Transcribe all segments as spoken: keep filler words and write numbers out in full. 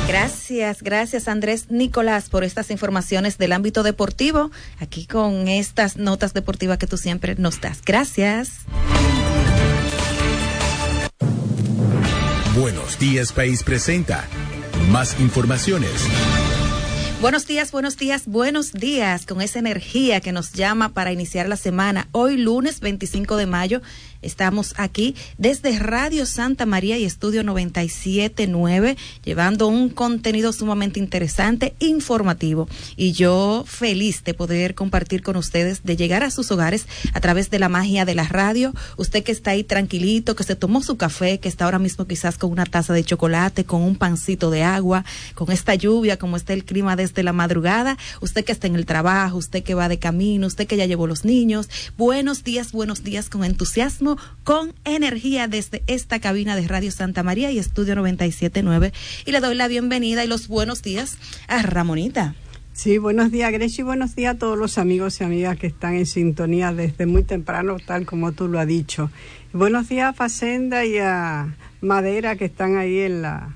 Gracias, gracias Andrés Nicolás por estas informaciones del ámbito deportivo, aquí con estas notas deportivas que tú siempre nos das. Gracias. Buenos Días País presenta más informaciones. Buenos días, buenos días, buenos días, con esa energía que nos llama para iniciar la semana. Hoy lunes veinticinco de mayo estamos aquí desde Radio Santa María y Estudio noventa y siete punto nueve, llevando un contenido sumamente interesante, informativo. Y yo feliz de poder compartir con ustedes, de llegar a sus hogares a través de la magia de la radio. Usted que está ahí tranquilito, que se tomó su café, que está ahora mismo quizás con una taza de chocolate, con un pancito de agua, con esta lluvia, como está el clima desde la madrugada. Usted que está en el trabajo, usted que va de camino, usted que ya llevó los niños. Buenos días, buenos días, con entusiasmo, con energía desde esta cabina de Radio Santa María y Estudio noventa y siete punto nueve, y le doy la bienvenida y los buenos días a Ramonita. Sí, buenos días, Grechi, buenos días a todos los amigos y amigas que están en sintonía desde muy temprano, tal como tú lo has dicho. Y buenos días a Facenda y a Madera, que están ahí en la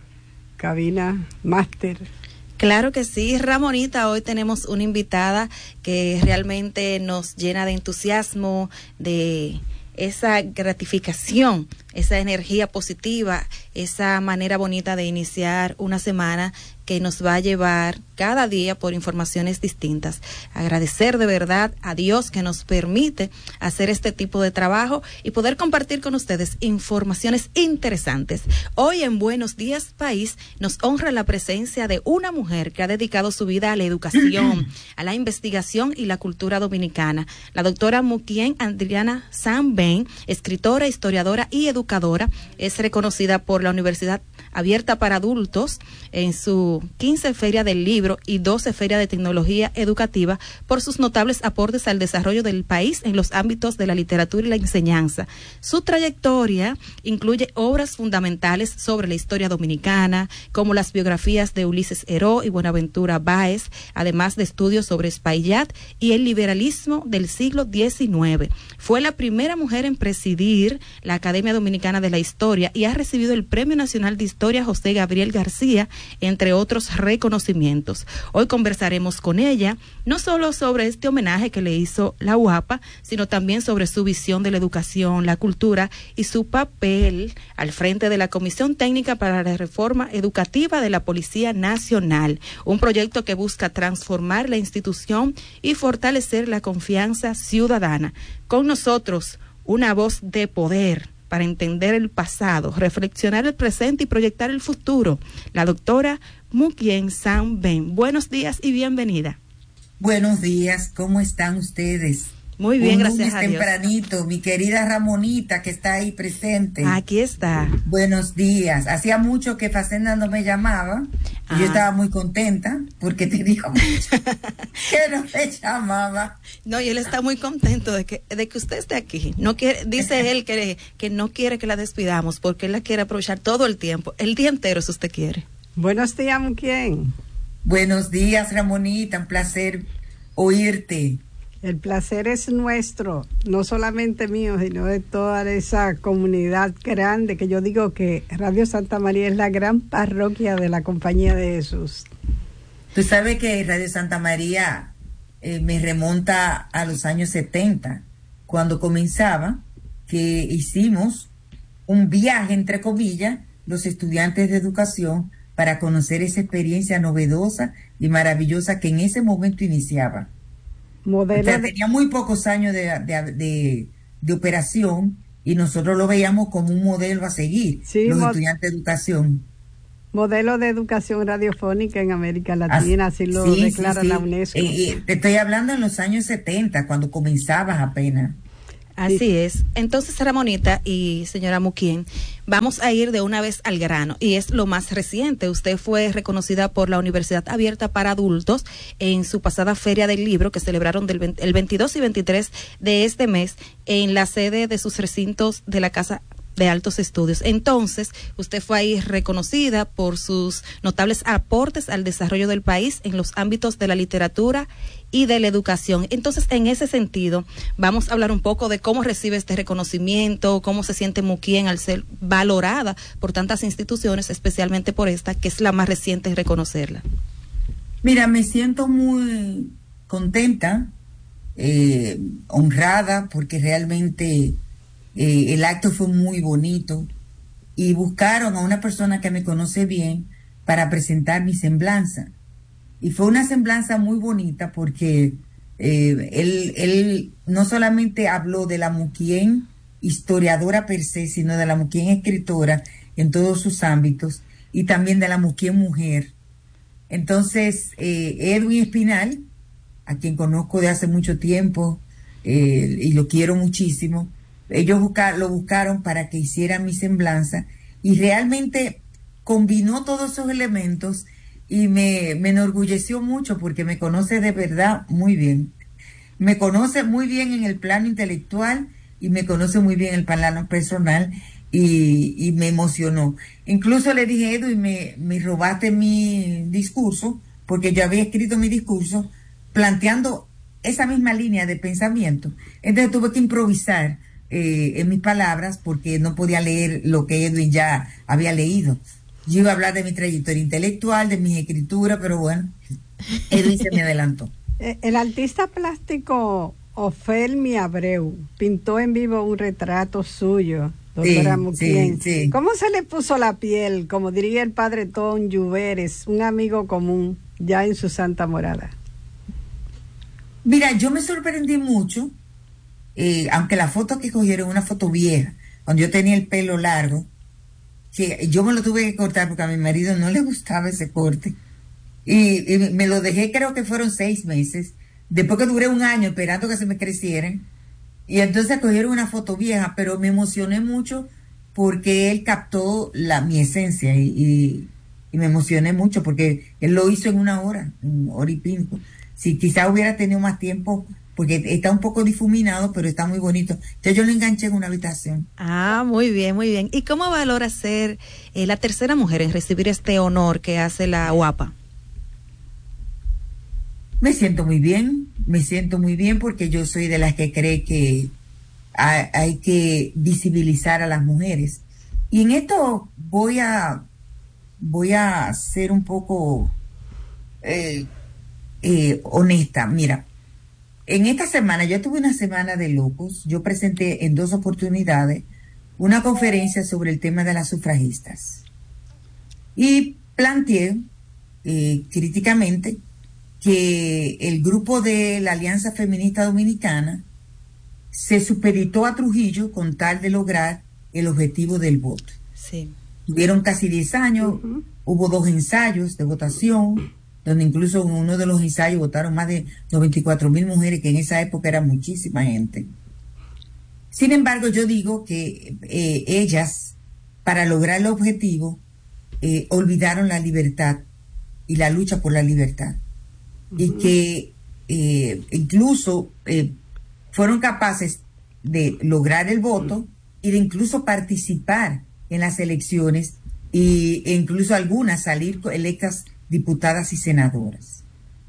cabina máster. Claro que sí, Ramonita, hoy tenemos una invitada que realmente nos llena de entusiasmo, de esa gratificación, esa energía positiva, esa manera bonita de iniciar una semana que nos va a llevar cada día por informaciones distintas. Agradecer de verdad a Dios que nos permite hacer este tipo de trabajo y poder compartir con ustedes informaciones interesantes. Hoy en Buenos Días País nos honra la presencia de una mujer que ha dedicado su vida a la educación, a la investigación y la cultura dominicana. La doctora Mukien Adriana Sam-Ben, escritora, historiadora y educadora, es reconocida por la Universidad Abierta para Adultos en su quince Feria del Libro y doce Feria de Tecnología Educativa por sus notables aportes al desarrollo del país en los ámbitos de la literatura y la enseñanza. Su trayectoria incluye obras fundamentales sobre la historia dominicana, como las biografías de Ulises Heró y Buenaventura Báez, además de estudios sobre Espaillat y el liberalismo del siglo diecinueve. Fue la primera mujer en presidir la Academia Dominicana de la Historia y ha recibido el Premio Nacional de Historia José Gabriel García, entre otros reconocimientos. Hoy conversaremos con ella, no solo sobre este homenaje que le hizo la U A P A, sino también sobre su visión de la educación, la cultura y su papel al frente de la Comisión Técnica para la Reforma Educativa de la Policía Nacional, un proyecto que busca transformar la institución y fortalecer la confianza ciudadana. Con nosotros, una voz de poder para entender el pasado, reflexionar el presente y proyectar el futuro, la doctora Mukien Sam-Ben. Buenos días y bienvenida. Buenos días, ¿cómo están ustedes? Muy bien, Un gracias a Dios. tempranito, mi querida Ramonita, que está ahí presente. Aquí está. Buenos días. Hacía mucho que Facenda no me llamaba, y yo estaba muy contenta, porque te dijo que no me llamaba. No, y él está muy contento de que de que usted esté aquí. No quiere, dice él que, que no quiere que la despidamos, porque él la quiere aprovechar todo el tiempo, el día entero, si usted quiere. Buenos días, ¿quién? Buenos días, Ramonita, un placer oírte. El placer es nuestro, no solamente mío, sino de toda esa comunidad grande, que yo digo que Radio Santa María es la gran parroquia de la Compañía de Jesús. Tú sabes que Radio Santa María eh, me remonta a los años setenta, cuando comenzaba, que hicimos un viaje, entre comillas, los estudiantes de educación, para conocer esa experiencia novedosa y maravillosa que en ese momento iniciaba. Modelo o sea, de... tenía muy pocos años de, de, de, de operación, y nosotros lo veíamos como un modelo a seguir, sí, los mod... estudiantes de educación. Modelo de educación radiofónica en América Latina, así, así lo sí, declara sí, sí. la UNESCO. Eh, eh, te estoy hablando en los años setenta, cuando comenzabas apenas. Así sí. es. Entonces, Ramonita y señora Mukien, vamos a ir de una vez al grano, y es lo más reciente. Usted fue reconocida por la Universidad Abierta para Adultos en su pasada Feria del Libro, que celebraron del veinte, el veintidós y veintitrés de este mes en la sede de sus recintos de la Casa de altos estudios. Entonces, usted fue ahí reconocida por sus notables aportes al desarrollo del país en los ámbitos de la literatura y de la educación. Entonces, en ese sentido, vamos a hablar un poco de cómo recibe este reconocimiento, cómo se siente Muquien al ser valorada por tantas instituciones, especialmente por esta, que es la más reciente en reconocerla. Mira, me siento muy contenta, eh, honrada, porque realmente eh, el acto fue muy bonito y buscaron a una persona que me conoce bien para presentar mi semblanza. Y fue una semblanza muy bonita porque eh, él, él no solamente habló de la Muquien historiadora per se, sino de la Muquien escritora en todos sus ámbitos y también de la Muquien mujer. Entonces, eh, Edwin Espinal, a quien conozco de hace mucho tiempo eh, y lo quiero muchísimo, ellos busca, lo buscaron para que hiciera mi semblanza y realmente combinó todos esos elementos y me, me enorgulleció mucho porque me conoce de verdad muy bien. Me conoce muy bien en el plano intelectual y me conoce muy bien en el plano personal y, y me emocionó. Incluso le dije, Edwin, me, me robaste mi discurso porque yo había escrito mi discurso planteando esa misma línea de pensamiento. Entonces tuve que improvisar eh, en mis palabras porque no podía leer lo que Edwin ya había leído. Yo iba a hablar de mi trayectoria intelectual, de mis escrituras, pero bueno, Edwin se me adelantó. El artista plástico Ofelmi Abreu pintó en vivo un retrato suyo, doctora Sí, Muquien. sí, sí. ¿Cómo se le puso la piel, como diría el padre Tom Lluveres, un amigo común ya en su santa morada? Mira, yo me sorprendí mucho, eh, aunque la foto que cogieron una foto vieja, cuando yo tenía el pelo largo, que yo me lo tuve que cortar porque a mi marido no le gustaba ese corte. Y, y me lo dejé, creo que fueron seis meses, después que duré un año esperando que se me crecieran. Y entonces cogieron una foto vieja, pero me emocioné mucho porque él captó la, mi esencia y, y, y me emocioné mucho porque él lo hizo en una hora, en hora y pico. Si quizá hubiera tenido más tiempo, porque está un poco difuminado, pero está muy bonito. Entonces yo lo enganché en una habitación. Ah, muy bien, muy bien. ¿Y cómo valora ser eh, la tercera mujer en recibir este honor que hace la U A P A? Me siento muy bien, me siento muy bien porque yo soy de las que cree que hay, hay que visibilizar a las mujeres. Y en esto voy a, voy a ser un poco eh, eh, honesta. Mira, en esta semana, yo tuve una semana de locos, yo presenté en dos oportunidades una conferencia sobre el tema de las sufragistas. Y planteé eh, críticamente que el grupo de la Alianza Feminista Dominicana se supeditó a Trujillo con tal de lograr el objetivo del voto. Sí. Tuvieron casi diez años, uh-huh. Hubo dos ensayos de votación, donde incluso en uno de los ensayos votaron más de noventa y cuatro mil mujeres, que en esa época era muchísima gente. Sin embargo, yo digo que eh, ellas, para lograr el objetivo, eh, olvidaron la libertad y la lucha por la libertad. Y que eh, incluso eh, fueron capaces de lograr el voto y de incluso participar en las elecciones y, e incluso algunas salir electas diputadas y senadoras.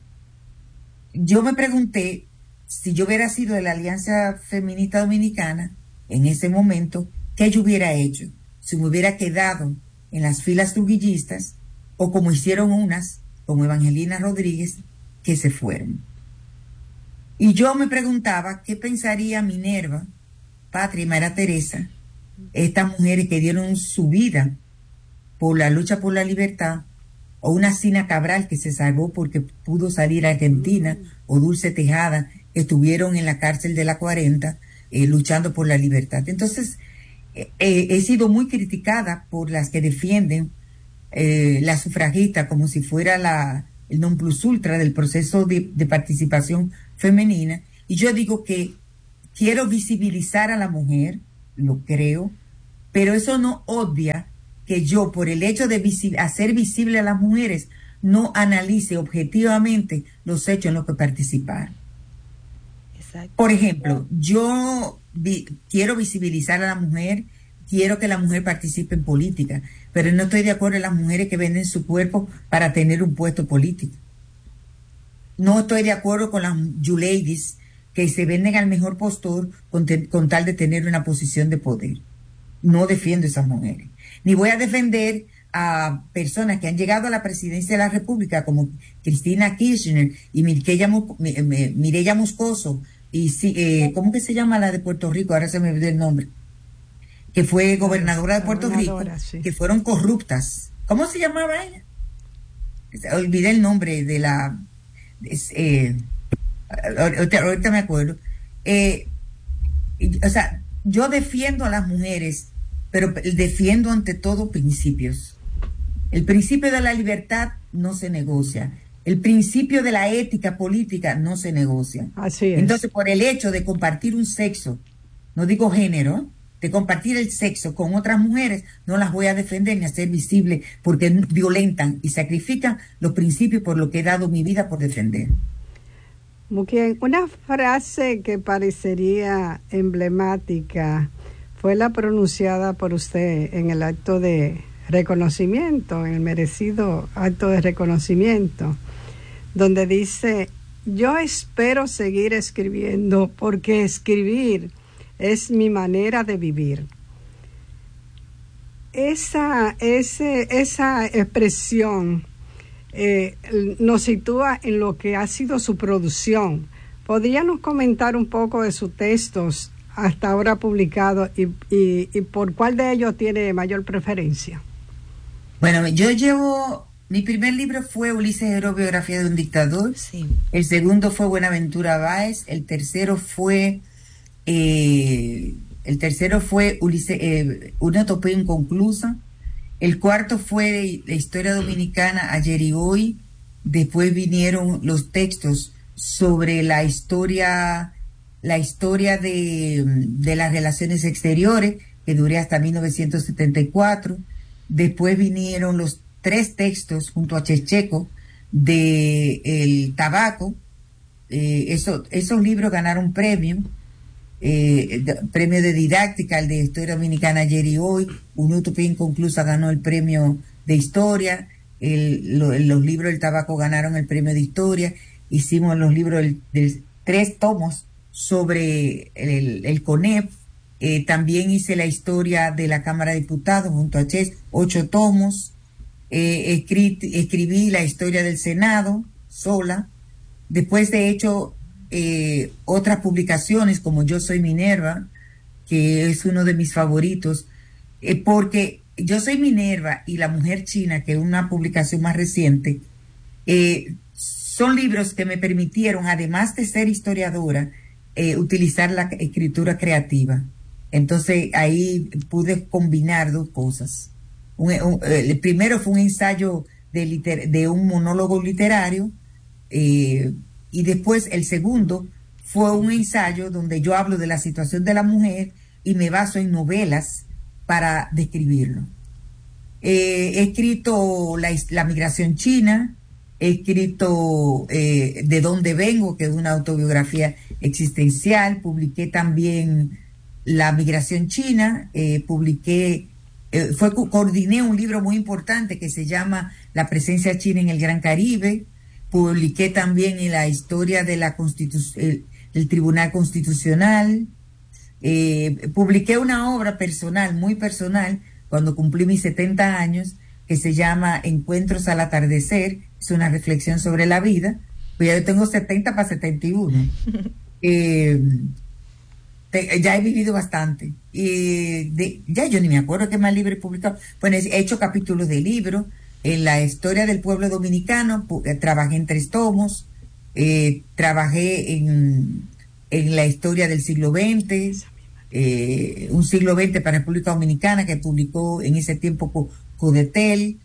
Yo me pregunté si yo hubiera sido de la Alianza Feminista Dominicana en ese momento, ¿qué yo hubiera hecho? Si me hubiera quedado en las filas trujillistas o como hicieron unas, como Evangelina Rodríguez, que se fueron. Y yo me preguntaba qué pensaría Minerva, Patria y María Teresa, estas mujeres que dieron su vida por la lucha por la libertad, o una Sina Cabral que se salvó porque pudo salir a Argentina, o Dulce Tejada, que estuvieron en la cárcel de la cuarenta eh, luchando por la libertad. Entonces, eh, eh, he sido muy criticada por las que defienden eh, la sufragista como si fuera la el non plus ultra del proceso de, de participación femenina, y yo digo que quiero visibilizar a la mujer, lo creo, pero eso no obvia que yo, por el hecho de visi- hacer visible a las mujeres, no analice objetivamente los hechos en los que participaron. Exacto. Por ejemplo, yo vi- quiero visibilizar a la mujer quiero que la mujer participe en política, pero no estoy de acuerdo en las mujeres que venden su cuerpo para tener un puesto político. No estoy de acuerdo con las you ladies que se venden al mejor postor con, te, con tal de tener una posición de poder. No defiendo a esas mujeres. Ni voy a defender a personas que han llegado a la presidencia de la República como Cristina Kirchner y Mireya, Mireya Moscoso y eh, ¿cómo que se llama la de Puerto Rico? Ahora se me olvidó el nombre. Que fue gobernadora de Puerto Rico, sí. Que fueron corruptas. ¿Cómo se llamaba ella? Olvidé el nombre de la... Eh, ahorita, ahorita me acuerdo. Eh, o sea, yo defiendo a las mujeres, pero defiendo ante todo principios. El principio de la libertad no se negocia. El principio de la ética política no se negocia. Así es. Entonces, por el hecho de compartir un sexo, no digo género, de compartir el sexo con otras mujeres, no las voy a defender ni hacer visible porque violentan y sacrifican los principios por lo que he dado mi vida por defender. Muy bien. Una frase que parecería emblemática fue la pronunciada por usted en el acto de reconocimiento, en el merecido acto de reconocimiento, donde dice: yo espero seguir escribiendo porque escribir es mi manera de vivir. Esa, ese, esa expresión eh, nos sitúa en lo que ha sido su producción. ¿Podríamos comentar un poco de sus textos hasta ahora publicados y, y, y por cuál de ellos tiene mayor preferencia? Bueno, yo llevo... Mi primer libro fue Ulises Heró, biografía de un dictador. Sí. El segundo fue Buenaventura Báez. El tercero fue... Eh, el tercero fue Ulises, eh, Una utopía inconclusa. El cuarto fue La historia dominicana, ayer y hoy. Después vinieron los textos sobre la historia, la historia de, de las relaciones exteriores, que duré hasta mil novecientos setenta y cuatro. Después vinieron los tres textos junto a Checheco de el tabaco. Eh, eso, esos libros ganaron premio. Eh, de, premio de didáctica, el de Historia Dominicana ayer y hoy. Una utopía inconclusa ganó el premio de historia. El, lo, los libros del tabaco ganaron el premio de historia. Hicimos los libros del, del tres tomos sobre el, el CONEP. Eh, también hice la historia de la Cámara de Diputados junto a Ches, ocho tomos. Eh, escrit, escribí la historia del Senado sola. Después de hecho Eh, otras publicaciones como Yo soy Minerva, que es uno de mis favoritos, eh, porque Yo soy Minerva y La mujer china, que es una publicación más reciente, eh, son libros que me permitieron, además de ser historiadora, eh, utilizar la escritura creativa. Entonces ahí pude combinar dos cosas. Un, un, el primero fue un ensayo de, liter, de un monólogo literario, eh, y después el segundo fue un ensayo donde yo hablo de la situación de la mujer y me baso en novelas para describirlo. Eh, he escrito la, la migración china, he escrito eh, De dónde vengo, que es una autobiografía existencial, publiqué también La migración china, eh, publiqué, eh, fue, coordiné un libro muy importante que se llama La presencia china en el Gran Caribe. Publiqué también en la historia de la Constitu- el, el Tribunal Constitucional. Eh, publiqué una obra personal, muy personal, cuando cumplí mis setenta años, que se llama Encuentros al atardecer. Es una reflexión sobre la vida. Pues ya yo tengo setenta para setenta y uno. eh, te, ya he vivido bastante. Y de, ya yo ni me acuerdo qué más libro he publicado. Bueno, he hecho capítulos de libros. En la historia del pueblo dominicano trabajé en tres tomos, eh, trabajé en, en la historia del siglo veinte, eh, un siglo veinte para República Dominicana que publicó en ese tiempo Codetel.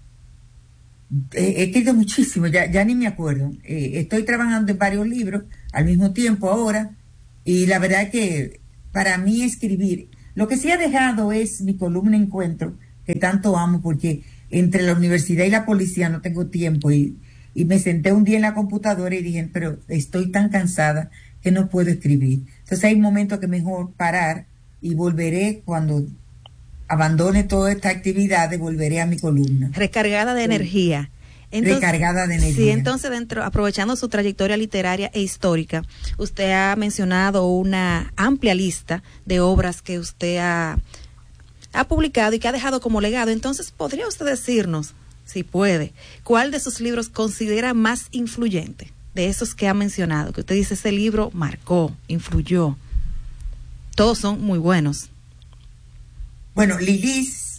Eh, he escrito muchísimo, ya, ya ni me acuerdo. Eh, estoy trabajando en varios libros al mismo tiempo ahora y la verdad que para mí escribir, lo que sí ha dejado es mi columna Encuentro, que tanto amo porque entre la universidad y la policía no tengo tiempo y, y me senté un día en la computadora y dije, pero estoy tan cansada que no puedo escribir. Entonces hay momentos que mejor parar y volveré cuando abandone toda esta actividad, volveré a mi columna. Recargada de sí. energía. Entonces, recargada de energía. Sí, entonces, dentro, aprovechando su trayectoria literaria e histórica, usted ha mencionado una amplia lista de obras que usted ha, ha publicado y que ha dejado como legado. Entonces, ¿podría usted decirnos, si puede, cuál de sus libros considera más influyente de esos que ha mencionado? Que usted dice, ese libro marcó, influyó. Todos son muy buenos. Bueno, Lilis,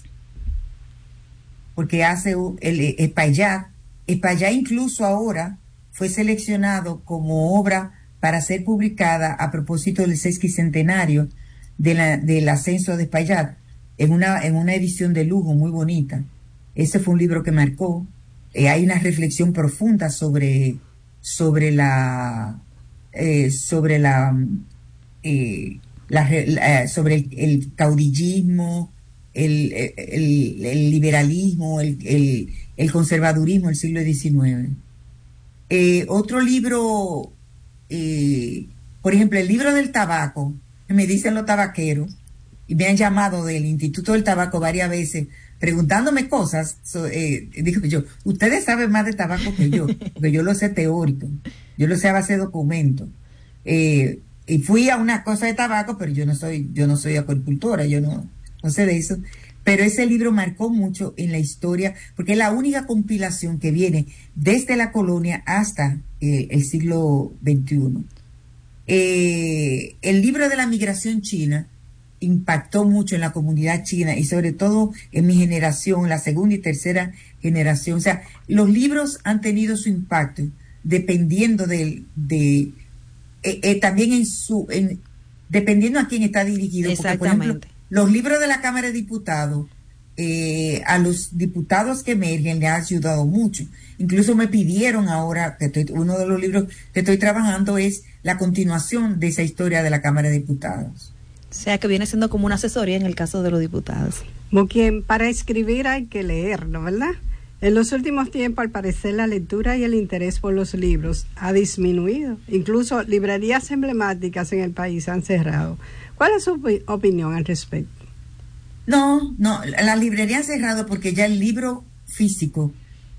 porque hace el Espaillat. Espaillat incluso ahora fue seleccionado como obra para ser publicada a propósito del sesquicentenario de la, del ascenso de Espaillat, en una, en una edición de lujo muy bonita. Ese fue un libro que marcó. Eh, hay una reflexión profunda sobre, sobre la, eh, sobre la, eh, la, la sobre el, el caudillismo, el, el, el liberalismo, el, el, el conservadurismo del siglo diecinueve. Eh, otro libro, eh, por ejemplo, el libro del tabaco, me dicen los tabaqueros, y me han llamado del Instituto del Tabaco varias veces, preguntándome cosas, so, eh, digo yo, ustedes saben más de tabaco que yo, porque yo lo sé teórico, yo lo sé a base de documentos. Eh, y fui a una cosa de tabaco, pero yo no soy, yo no soy acuicultora, yo no, no sé de eso. Pero ese libro marcó mucho en la historia, porque es la única compilación que viene desde la colonia hasta eh, el siglo veintiuno. Eh, el libro de la migración china impactó mucho en la comunidad china y sobre todo en mi generación, la segunda y tercera generación. O sea, los libros han tenido su impacto dependiendo de, de eh, eh, también en su, en, dependiendo a quién está dirigido. Exactamente. Porque, por ejemplo, los libros de la Cámara de Diputados, eh, a los diputados que emergen le ha ayudado mucho. Incluso me pidieron ahora, que estoy, uno de los libros que estoy trabajando es la continuación de esa historia de la Cámara de Diputados. O sea, que viene siendo como una asesoría en el caso de los diputados. Como quien para escribir hay que leerlo, ¿verdad? En los últimos tiempos, al parecer, la lectura y el interés por los libros ha disminuido. Incluso librerías emblemáticas en el país han cerrado. ¿Cuál es su opi- opinión al respecto? No, no, la librería ha cerrado porque ya el libro físico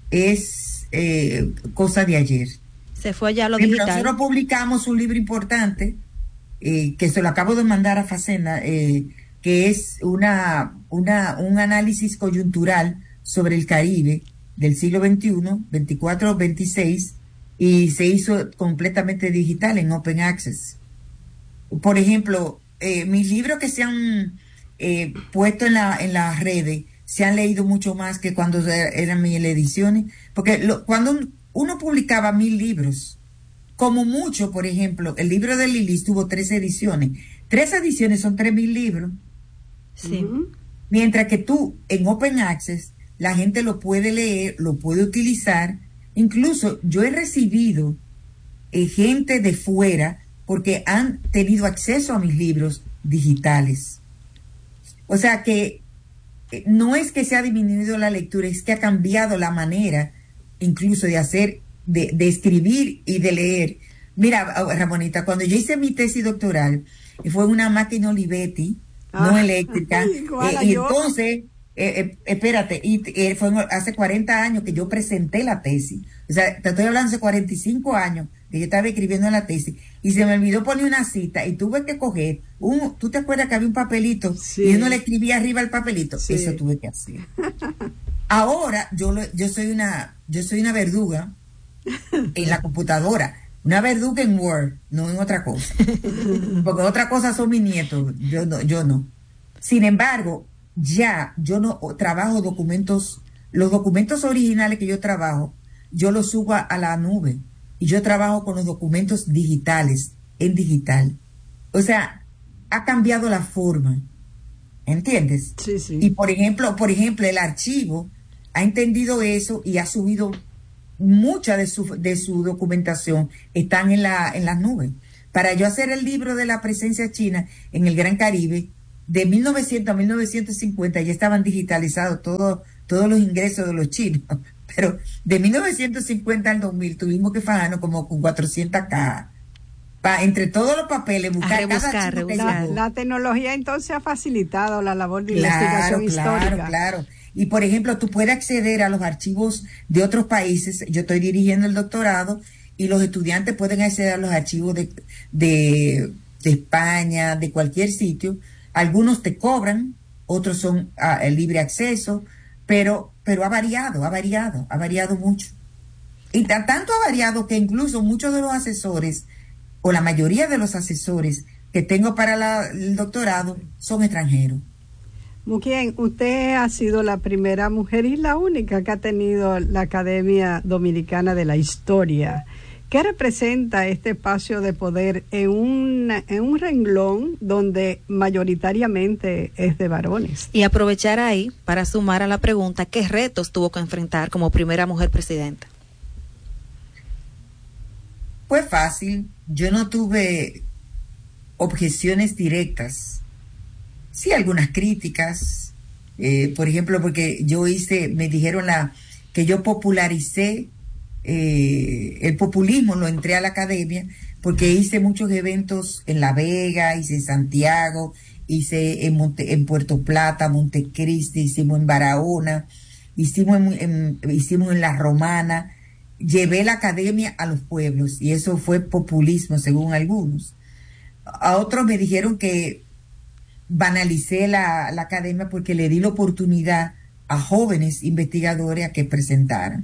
es eh, cosa de ayer. Se fue ya a lo Pero digital. Nosotros publicamos un libro importante eh, que se lo acabo de mandar a Facenda, eh, que es una, una, un análisis coyuntural sobre el Caribe del siglo veintiuno, veinticuatro, veintiséis, y se hizo completamente digital en Open Access. Por ejemplo, eh, mis libros que se han eh, puesto en la en las redes se han leído mucho más que cuando eran mis ediciones, porque lo, cuando un, uno publicaba mil libros, como mucho, por ejemplo, el libro de Lilis tuvo tres ediciones. Tres ediciones son tres mil libros. Sí. Uh-huh. Mientras que tú, en Open Access, la gente lo puede leer, lo puede utilizar. Incluso yo he recibido eh, gente de fuera porque han tenido acceso a mis libros digitales. O sea que eh, no es que se ha disminuido la lectura, es que ha cambiado la manera incluso de hacer, de, de escribir y de leer. Mira, Ramonita, cuando yo hice mi tesis doctoral, fue una máquina Olivetti, ah, no eléctrica, eh, y entonces, eh, eh, espérate, y eh, fue hace cuarenta años que yo presenté la tesis. O sea, te estoy hablando hace cuarenta y cinco años que yo estaba escribiendo la tesis y se me olvidó poner una cita y tuve que coger un, ¿tú te acuerdas que había un papelito? Sí. Y uno le escribía arriba el papelito. Sí. Eso tuve que hacer. Ahora yo lo, yo soy una yo soy una verduga en la computadora, una verduga en Word, no en otra cosa, porque otra cosa son mis nietos, yo no, yo no. Sin embargo, ya yo no trabajo documentos, los documentos originales que yo trabajo, yo los subo a, a la nube y yo trabajo con los documentos digitales, en digital. O sea, ha cambiado la forma, ¿entiendes? Sí, sí. Y por ejemplo, por ejemplo, el archivo ha entendido eso y ha subido mucha de su de su documentación, están en la en las nubes. Para yo hacer el libro de la presencia china en el Gran Caribe, de mil novecientos a mil novecientos cincuenta ya estaban digitalizados todos todos los ingresos de los chinos, pero de mil novecientos cincuenta al dos mil tuvimos que fajarnos como con cuatrocientas cajas pa, entre todos los papeles, buscar rebuscar, cada archivo que La, llegó. la tecnología entonces ha facilitado la labor de Claro, investigación claro, histórica. claro. Y por ejemplo, tú puedes acceder a los archivos de otros países. Yo estoy dirigiendo el doctorado y los estudiantes pueden acceder a los archivos de, de, de España, de cualquier sitio. Algunos te cobran, otros son a uh, libre acceso, pero, pero ha variado, ha variado, ha variado mucho. Y t- tanto ha variado que incluso muchos de los asesores, o la mayoría de los asesores que tengo para la, el doctorado, son extranjeros. Muquien, usted ha sido la primera mujer y la única que ha tenido la Academia Dominicana de la Historia. ¿Qué representa este espacio de poder en un, en un renglón donde mayoritariamente es de varones? Y aprovechar ahí para sumar a la pregunta, ¿qué retos tuvo que enfrentar como primera mujer presidenta? Fue fácil, yo no tuve objeciones directas. Sí, algunas críticas, eh, por ejemplo, porque yo hice, me dijeron la que yo popularicé eh, el populismo, lo entré a la academia, porque hice muchos eventos en La Vega, hice en Santiago, hice en, Monte, en Puerto Plata, Montecristi, hicimos en Barahona, hicimos en, en, hicimos en La Romana, llevé la academia a los pueblos, y eso fue populismo según algunos. A otros me dijeron que banalicé la, la academia porque le di la oportunidad a jóvenes investigadores a que presentaran.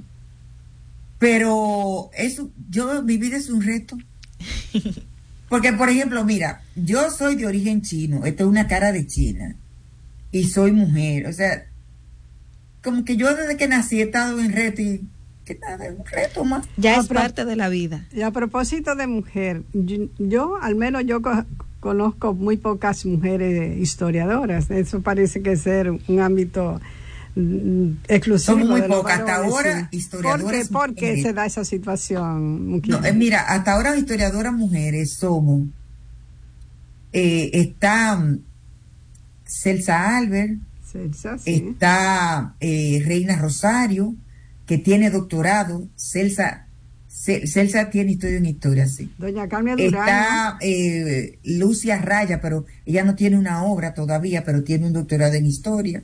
Pero eso, yo, mi vida es un reto. Porque, por ejemplo, mira, yo soy de origen chino, esto es una cara de China, y soy mujer, o sea, como que yo desde que nací he estado en reto y que nada, es un reto más. Ya Ah, es pero- parte de la vida. Y a propósito de mujer, yo, yo, al menos yo co- conozco muy pocas mujeres historiadoras. Eso parece que ser un ámbito mm, exclusivo. Somos muy de los pocas. Hasta varones, ahora, sí. historiadoras ¿Por qué, por qué mujeres. se da esa situación, Muquien? No, eh, mira, hasta ahora historiadoras mujeres somos, eh, está mm, Celsa Albert, Celsa, sí. está eh, Reina Rosario, que tiene doctorado. Celsa, Ce- Celsa tiene historia en historia, sí. Doña Carmen Durán. Está eh, Lucia Raya, pero ella no tiene una obra todavía, pero tiene un doctorado en historia.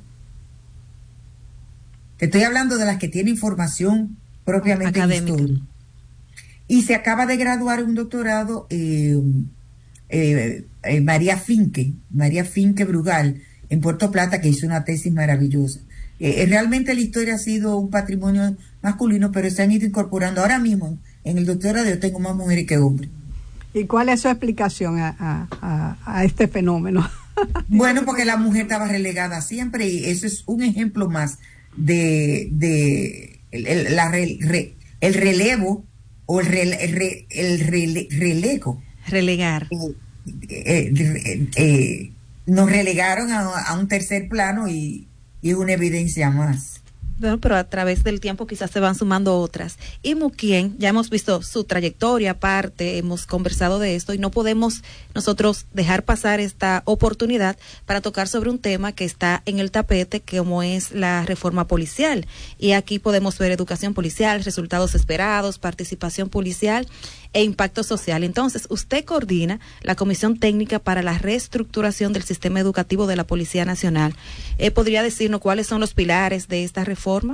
Te estoy hablando de las que tienen formación propiamente Académica. en historia. Y se acaba de graduar un doctorado eh, eh, eh, María Finque, María Finque Brugal, en Puerto Plata, que hizo una tesis maravillosa. Eh, eh, realmente la historia ha sido un patrimonio masculino, pero se han ido incorporando. Ahora mismo, en el doctorado yo tengo más mujeres que hombres. ¿Y cuál es su explicación a, a, a, a este fenómeno? Bueno, porque la mujer estaba relegada siempre y eso es un ejemplo más de, de el, el- la re- re- el relevo o el, rele- el, re- el rele- relego. Relegar. Eh, eh, eh, eh, nos relegaron a, a un tercer plano y, y es una evidencia más. Bueno, pero a través del tiempo quizás se van sumando otras. Y Muquien, ya hemos visto su trayectoria aparte, hemos conversado de esto y no podemos nosotros dejar pasar esta oportunidad para tocar sobre un tema que está en el tapete, como es la reforma policial. Y aquí podemos ver educación policial, resultados esperados, participación policial e impacto social. Entonces, usted coordina la Comisión Técnica para la Reestructuración del Sistema Educativo de la Policía Nacional. Eh, ¿Podría decirnos cuáles son los pilares de esta reforma?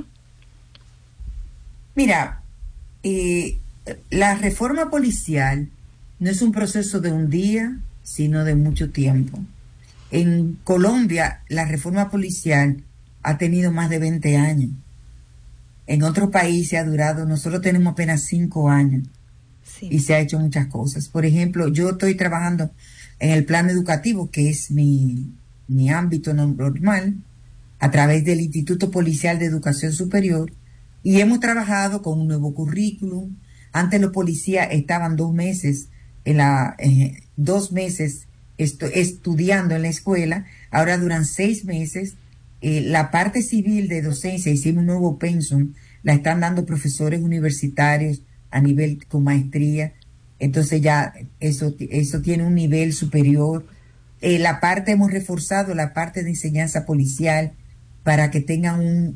Mira, eh, la reforma policial no es un proceso de un día, sino de mucho tiempo. En Colombia, la reforma policial ha tenido más de veinte años. En otros países ha durado, nosotros tenemos apenas cinco años. Sí. Y se ha hecho muchas cosas. Por ejemplo, yo estoy trabajando en el plano educativo, que es mi, mi ámbito normal, a través del Instituto Policial de Educación Superior, y hemos trabajado con un nuevo currículum. Antes los policías estaban dos meses en la, eh, dos meses estu- estudiando en la escuela, ahora duran seis meses. Eh, la parte civil de docencia, hicimos un nuevo pensum, la están dando profesores universitarios a nivel con maestría, entonces ya eso, eso tiene un nivel superior. Eh, la parte, hemos reforzado la parte de enseñanza policial para que tengan un,